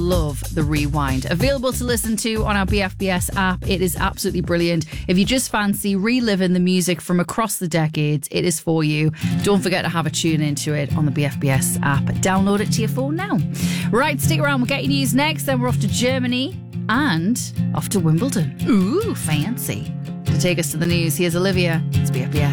love the rewind. Available to listen to on our BFBS app. It is absolutely brilliant. If you just fancy reliving the music from across the decades, it is for you. Don't forget to have a tune into it on the BFBS app. Download it to your phone now. Right, stick around. We'll get your news next. Then we're off to Germany and off to Wimbledon. Ooh, fancy. To take us to the news, here's Olivia. It's BFBS.